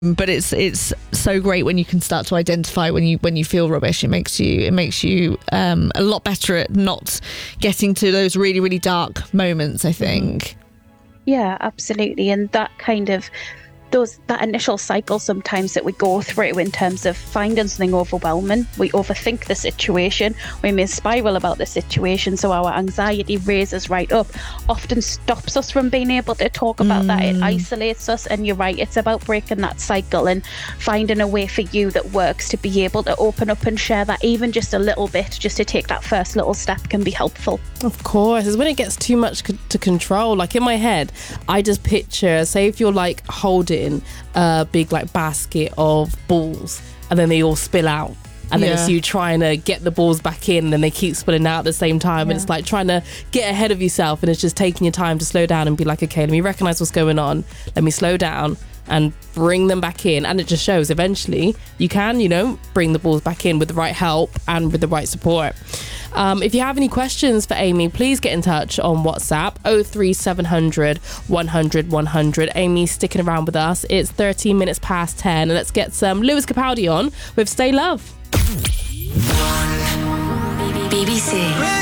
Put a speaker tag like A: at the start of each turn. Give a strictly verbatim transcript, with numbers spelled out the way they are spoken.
A: but it's it's so great when you can start to identify when you when you feel rubbish. It makes you it makes you um, a lot better at not getting to those really really dark moments, I think.
B: Yeah, absolutely. And that kind of those that initial cycle sometimes that we go through in terms of finding something overwhelming, we overthink the situation, we may spiral about the situation, so our anxiety raises right up, often stops us from being able to talk about mm. that. It isolates us, and you're right, it's about breaking that cycle and finding a way for you that works to be able to open up and share that, even just a little bit, just to take that first little step can be helpful.
C: Of course, it's when it gets too much c- to control. Like in my head, I just picture, say if you're like holding a big like basket of balls and then they all spill out, and then
A: yeah.
C: it's you trying to get the balls back in, and then they keep spilling out at the same time, yeah. and it's like trying to get ahead of yourself, and it's just taking your time to slow down and be like, okay, let me recognize what's going on, let me slow down and bring them back in. And it just shows eventually you can, you know, bring the balls back in with the right help and with the right support. Um, if you have any questions for Amy, please get in touch on WhatsApp oh three seven hundred one hundred one hundred. Amy's sticking around with us. It's thirteen minutes past ten, and let's get some Lewis Capaldi on with Stay Love.
D: B B C.